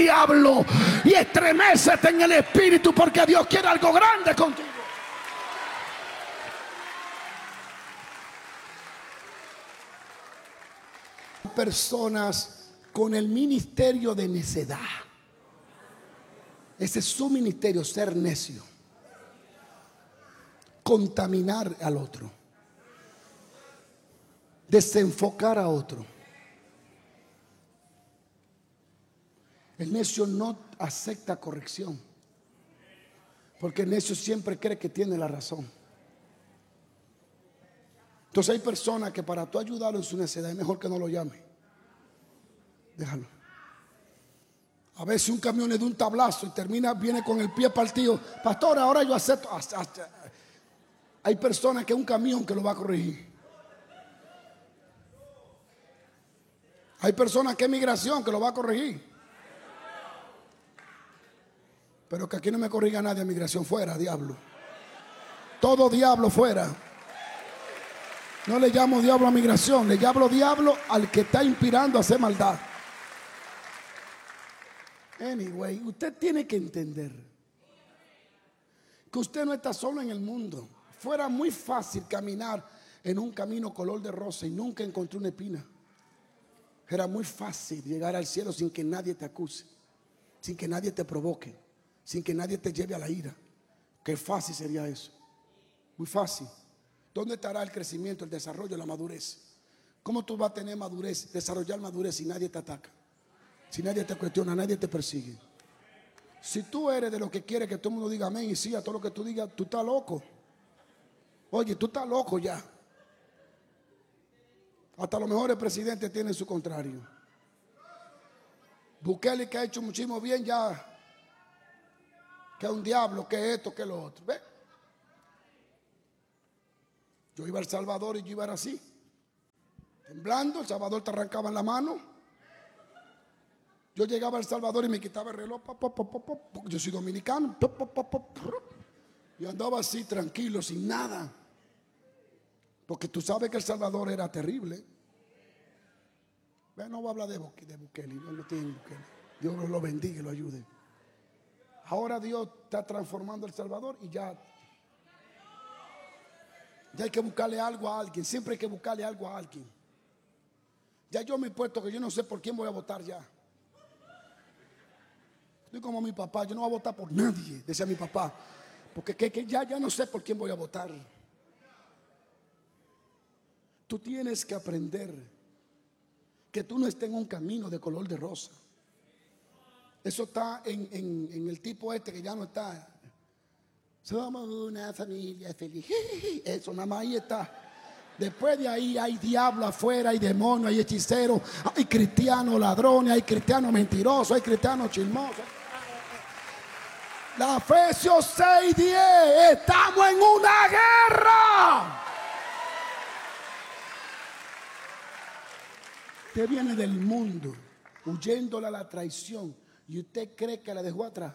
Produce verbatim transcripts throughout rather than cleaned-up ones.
diablo y estremécete en el espíritu, porque Dios quiere algo grande contigo. Personas con el ministerio de necedad. Ese es su ministerio, ser necio, contaminar al otro, desenfocar a otro. El necio no acepta corrección, porque el necio siempre cree que tiene la razón. Entonces hay personas que para tú ayudarlo en su necedad es mejor que no lo llame. Déjalo. A veces un camión es de un tablazo y termina, viene con el pie partido. Pastor, ahora yo acepto. Hay personas que es un camión que lo va a corregir. Hay personas que es migración que lo va a corregir. Pero que aquí no me corriga nadie, migración fuera, diablo. Todo diablo fuera. No le llamo diablo a migración, le llamo diablo al que está inspirando a hacer maldad. Anyway, usted tiene que entender que usted no está solo en el mundo. Fuera muy fácil caminar en un camino color de rosa y nunca encontré una espina. Era muy fácil llegar al cielo sin que nadie te acuse, sin que nadie te provoque, sin que nadie te lleve a la ira. Qué fácil sería eso. Muy fácil. ¿Dónde estará el crecimiento, el desarrollo, la madurez? ¿Cómo tú vas a tener madurez, desarrollar madurez si nadie te ataca? Si nadie te cuestiona, nadie te persigue. Si tú eres de los que quiere que todo el mundo diga amén y sí a todo lo que tú digas, tú estás loco. Oye, tú estás loco ya. Hasta los mejores presidentes tienen su contrario. Bukele, que ha hecho muchísimo bien, ya que es un diablo, que esto, que lo otro. ¿Ve? Yo iba a El Salvador y yo iba así, temblando. El Salvador te arrancaba en la mano. Yo llegaba a El Salvador y me quitaba el reloj. Pop, pop, pop, pop. Yo soy dominicano. Pop, pop, pop, pop. Y andaba así tranquilo, sin nada. Porque tú sabes que El Salvador era terrible. No voy a hablar de Bukele, de Bukele, no lo tiene Bukele. Dios lo bendiga y lo ayude. Ahora Dios está transformando El Salvador y ya, ya hay que buscarle algo a alguien. Siempre hay que buscarle algo a alguien. Ya yo me he puesto que yo no sé por quién voy a votar ya. Estoy como mi papá, yo no voy a votar por nadie, decía mi papá, porque que, que ya, ya no sé por quién voy a votar. Tú tienes que aprender que tú no estés en un camino de color de rosa. Eso está en, en, en el tipo este que ya no está. Somos una familia feliz. Eso nada más ahí está. Después de ahí hay diablo afuera, hay demonios, hay hechiceros, hay cristianos ladrones, hay cristianos mentirosos, hay cristianos chismosos. La Efesios seis diez, estamos en una guerra. Usted viene del mundo huyéndole a la traición y usted cree que la dejó atrás.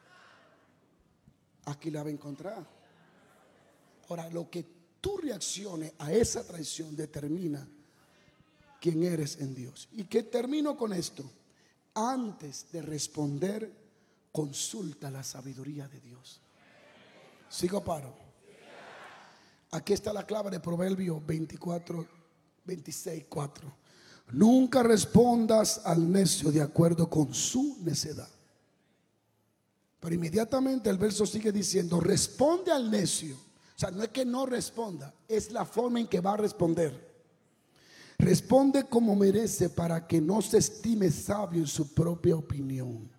Aquí la va a encontrar. Ahora, lo que tú reacciones a esa traición determina quién eres en Dios. Y que termino con esto. Antes de responder, consulta la sabiduría de Dios. Sigo, paro. Aquí está la clave de Proverbios veinticuatro, veintiséis, cuatro. Nunca respondas al necio de acuerdo con su necedad. Pero inmediatamente el verso sigue diciendo: responde al necio. O sea, no es que no responda, es la forma en que va a responder. Responde como merece, para que no se estime sabio en su propia opinión.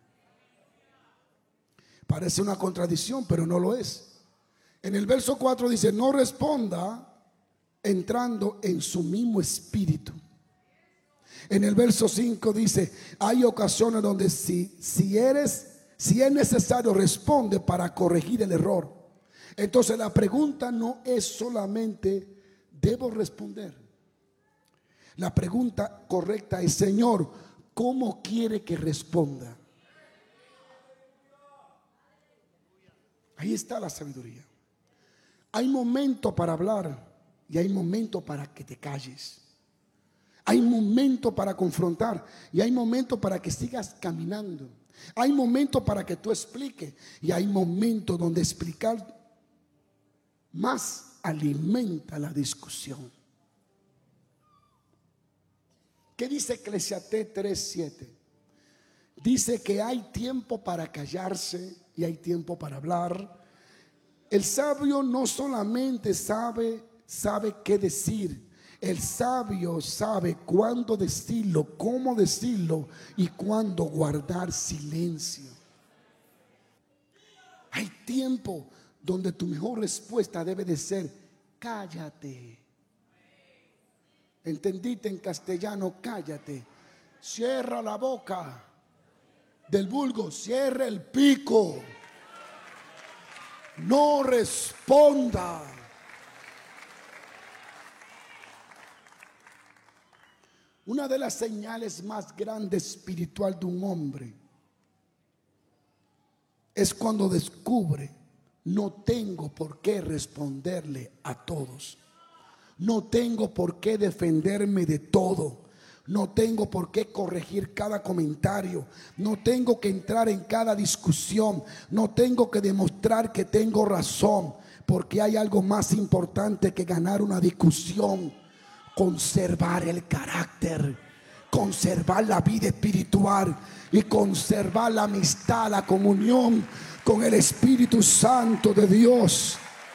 Parece una contradicción, pero no lo es. En el verso cuatro dice: no responda entrando en su mismo espíritu. En el verso cinco dice: hay ocasiones donde si, si eres Si es necesario, responde para corregir el error. Entonces la pregunta no es solamente ¿debo responder? La pregunta correcta es: Señor, ¿cómo quiere que responda? Ahí está la sabiduría. Hay momento para hablar y hay momento para que te calles. Hay momento para confrontar y hay momento para que sigas caminando. Hay momentos para que tú expliques y hay momentos donde explicar más alimenta la discusión. ¿Qué dice Eclesiastés tres siete? Dice que hay tiempo para callarse y hay tiempo para hablar. El sabio no solamente sabe, sabe qué decir. El sabio sabe cuándo decirlo, cómo decirlo y cuándo guardar silencio. Hay tiempo donde tu mejor respuesta debe de ser: cállate. ¿Entendiste en castellano? Cállate. Cierra la boca. Del vulgo, cierra el pico. No responda. Una de las señales más grandes espiritual de un hombre es cuando descubre: no tengo por qué responderle a todos. No tengo por qué defenderme de todo. No tengo por qué corregir cada comentario. No tengo que entrar en cada discusión. No tengo que demostrar que tengo razón, porque hay algo más importante que ganar una discusión: conservar el carácter, conservar la vida espiritual y conservar la amistad, la comunión con el Espíritu Santo de Dios.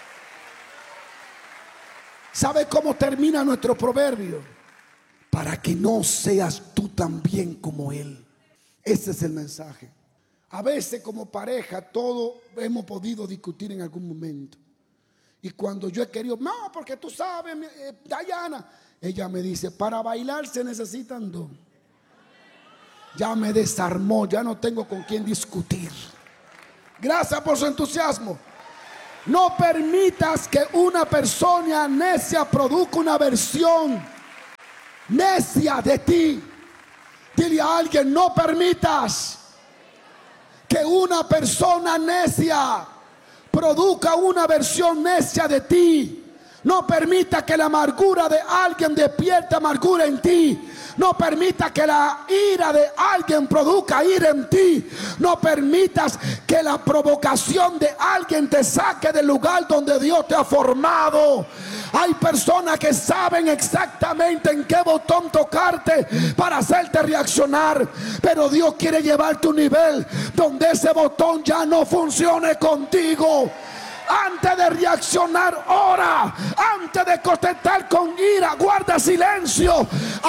¿Sabe cómo termina nuestro proverbio? Para que no seas tú también como él. Ese es el mensaje. A veces como pareja todo hemos podido discutir en algún momento. Y cuando yo he querido, no, porque tú sabes, eh, Dayana, ella me dice: para bailar se necesitan dos. Ya me desarmó, ya no tengo con quién discutir. Gracias por su entusiasmo. No permitas que una persona necia produzca una versión necia de ti. Dile a alguien: no permitas que una persona necia produzca una versión necia de ti. No permita que la amargura de alguien despierte amargura en ti. No permita que la ira de alguien produzca ira en ti. No permitas que la provocación de alguien te saque del lugar donde Dios te ha formado. Hay personas que saben exactamente en qué botón tocarte para hacerte reaccionar, pero Dios quiere llevarte a un nivel donde ese botón ya no funcione contigo. Antes de reaccionar, ora. Antes de contestar con ira, guarda silencio.